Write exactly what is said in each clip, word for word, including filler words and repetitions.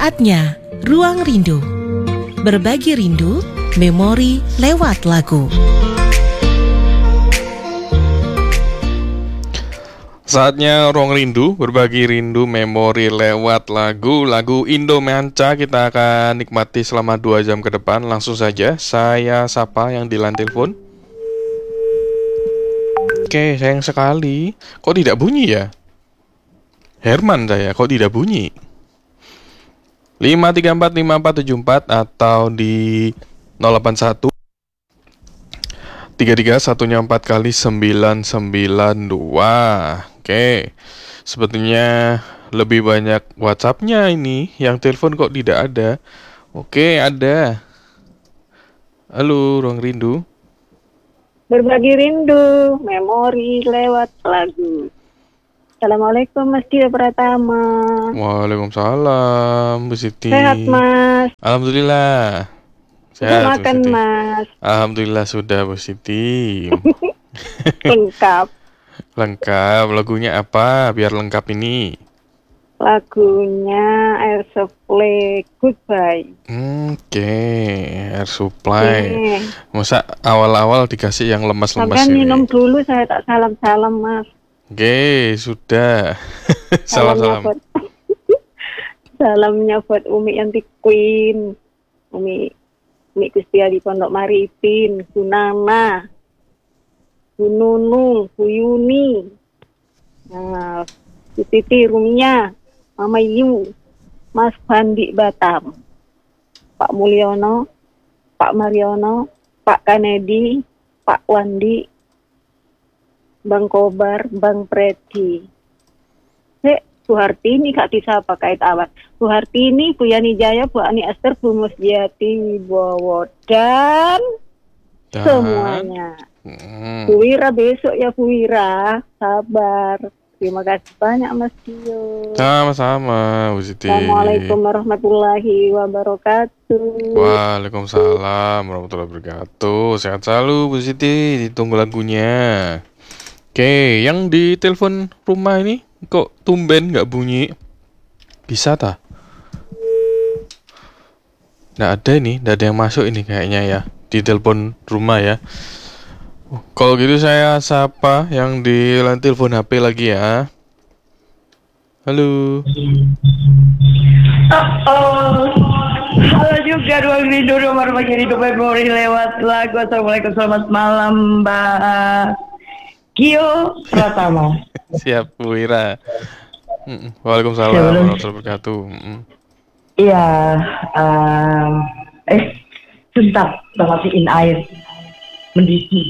Saatnya Ruang Rindu. Berbagi rindu, memori lewat lagu. Saatnya Ruang Rindu, berbagi rindu, memori lewat lagu. Lagu Indo Manca kita akan nikmati selama dua jam ke depan. Langsung saja, saya sapa yang di line telepon. Oke, sayang sekali. Kok tidak bunyi ya? Herman saya, kok tidak bunyi? lima tiga empat lima empat tujuh empat atau di nol delapan satu tiga tiga satunya empat kali sembilan sembilan dua. Oke, sepertinya lebih banyak WhatsApp-nya ini. Yang telepon kok tidak ada. Oke, ada. Halo, Ruang Rindu. Berbagi rindu, memori lewat lagu. Assalamualaikum Mas Dio Pratama. Waalaikumsalam Bu Siti. Sehat Mas? Alhamdulillah. Sudah Sehat, makan Bu Siti. Mas? Alhamdulillah sudah Bu Siti. Lengkap. Lengkap. Lagunya apa? Biar lengkap ini. Lagunya Air Supply Goodbye. Hmm, Oke, Air Supply. Oke. Masa awal-awal dikasih yang lemas-lemas Sampai ini. minum dulu, saya tak salam-salam Mas. Oke, sudah. Salam-salam. Salamnya buat Salamnya buat Umi Yanti Queen, Umi Umi Kustia di Pondok Maripin, Kunana, Kununu, Kuyuni, nah, Bu Titi Rumia, Mama Yu, Mas Bandi Batam, Pak Mulyono, Pak Mariono, Pak Kanedi, Pak Wandi, Bang Kobar, Bang Preti. Hei, Bu Hartini Kak disapa kait awat. Bu Hartini, Bu Yani Jaya, Bu Ani Esther, Bu Musjati, Bowo dan, Dan semuanya. hmm, Bu Wira besok ya Bu Wira, sabar. Terima kasih banyak Mas Dio. sama-sama Bu Siti. Assalamualaikum warahmatullahi wabarakatuh. Waalaikumsalam warahmatullahi wabarakatuh. Sehat selalu Bu Siti. Ditunggu lagunya. Oke, yang di telepon rumah ini kok tumben nggak bunyi? Bisa tak? Nggak ada ini, nggak ada yang masuk ini kayaknya ya di telepon rumah ya. Oh, kalau gitu saya sapa yang di line telepon H P lagi ya. Halo. Oh, oh. Halo juga Ruang Rindu, nomor bagi rindu memori lewat lagu. Assalamualaikum, selamat malam Mbak Kio Pratama. Siap Bu Wira. Mm-mm. Waalaikumsalam Sebelum- warahmatullahi wabarakatuh. Mm-mm. Iya, um, eh sebentar, matiin air mendidih.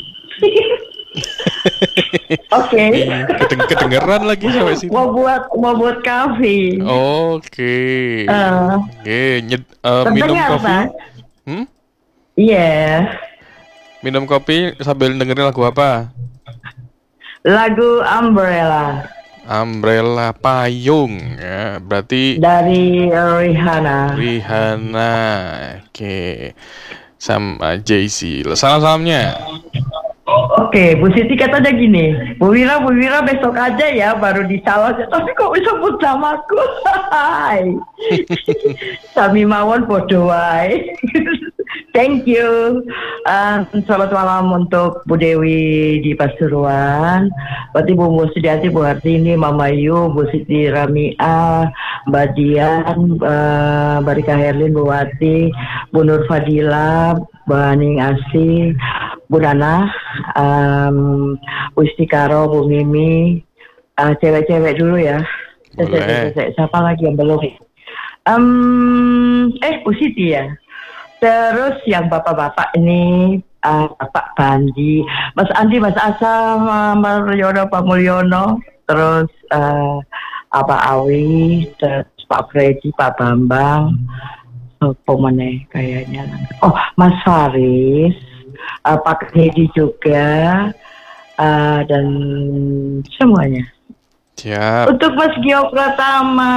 Oke, Iya, kedeng- kedengeran lagi sampai sini. mau buat mau buat kafe. Oke. Eh, Oke, nyed, eh, minum terdengar, kopi. Pak? Hmm? Iya, Minum kopi sambil dengerin lagu apa? lagu Umbrella Umbrella Payung ya. Berarti dari Rihanna. Rihanna. Oke. Sama Jay-Z. Salam-salamnya. Oke, Bu Siti katanya gini, Bu Wira, Bu Wira besok aja ya baru disalon. Tapi kok bisa sebut namaku? Hai. Sami mawon bodoh wae. Thank you. Uh, selamat malam untuk Bu Dewi di Pasuruan, berarti Bu Musdiati, Bu Hartini, Mama Yu, Bu Siti Ramia, Mbak Dian, uh, Mbak Rika Herlin, Bu Wati, Bu Nur Fadila, Mbak Aning Asih, Bu Nana, um, Bu Istikaro, Bu Mimi, uh, cewek-cewek dulu ya. Boleh. Cewek-cewek, siapa lagi yang belum? Um, eh, Bu Siti ya. Terus yang bapak-bapak ini, uh, Bapak Bandi, Mas Andi, Mas Asam, uh, Mas Mulyono, Pak Mulyono, terus uh, Pak Awi, terus Pak Freddy, Pak Bambang, apa meneh kayaknya. Oh, Mas Faris, uh, Pak Kedi juga, uh, dan semuanya. Siap. Untuk Mas Gio Pratama,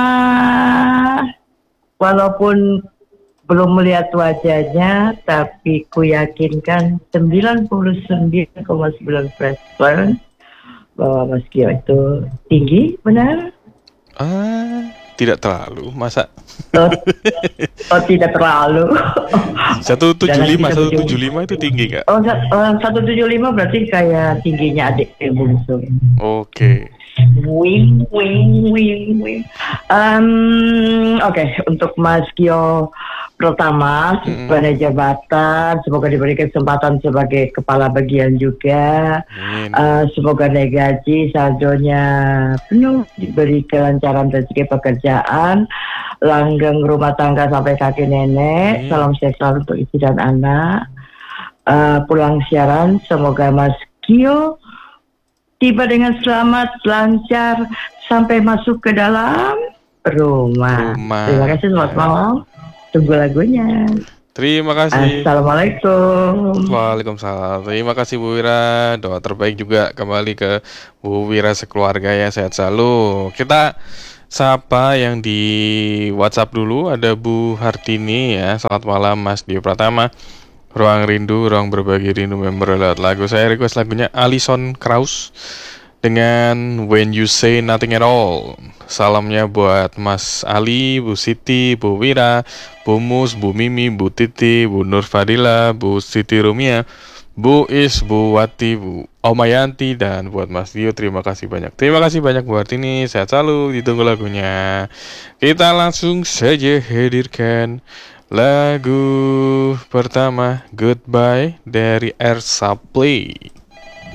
walaupun belum melihat wajahnya, tapi ku yakinkan sembilan puluh sembilan koma sembilan persen bahwa Mas Gio itu tinggi, benar? Ah, Tidak terlalu, masa? Oh, oh tidak terlalu. seratus tujuh puluh lima, Jangan seratus tujuh puluh lima itu tinggi nggak? Oh, sa- oh, seratus tujuh puluh lima berarti kayak tingginya adik yang bungsu. Oke. Wing, wing, wing, wing. Um, Oke, untuk Mas Gio pertama, sebagai jabatan, semoga diberi kesempatan sebagai kepala bagian juga. Amin. Uh, semoga naik gaji, saldonya penuh, diberi kelancaran rezeki pekerjaan, langgeng rumah tangga sampai kaki nenek. Amin. Salam sehat selalu untuk istri dan anak. Uh, pulang siaran, semoga Mas Gio tiba dengan selamat, lancar, sampai masuk ke dalam rumah. Rumah. Terima kasih, selamat malam. Tunggu lagunya. Terima kasih. Assalamualaikum. Waalaikumsalam. Terima kasih Bu Wira. Doa terbaik juga kembali ke Bu Wira sekeluarga ya, sehat selalu. Kita sapa yang di WhatsApp dulu. Ada Bu Hartini ya. Selamat malam Mas Dio Pratama. Ruang Rindu, ruang berbagi rindu member lewat lagu. Saya request lagunya Alison Krauss dengan When You Say Nothing At All. Salamnya buat Mas Ali, Bu Siti, Bu Wira, Bu Mus, Bu Mimi, Bu Titi, Bu Nur Fadila, Bu Siti Rumia, Bu Is, Bu Wati, Bu Omayanti, dan buat Mas Dio terima kasih banyak. Terima kasih banyak buat ini. Sehat selalu, ditunggu lagunya. Kita langsung saja hadirkan lagu pertama Goodbye dari Ersa Play.